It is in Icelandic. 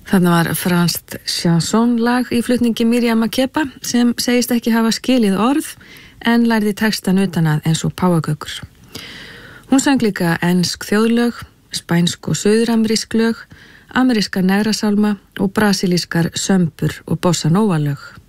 Þarna var franskt chansonlag í flutningi Miriam Makeba sem segist ekki hafa skilið orð en lærði textan utan að eins og páfagaukur. Hún söng líka ensk þjóðlög, spænsk og suðuramrísk lög, ameríska negrasálma og brasilískar sömbur og bossa nova lög.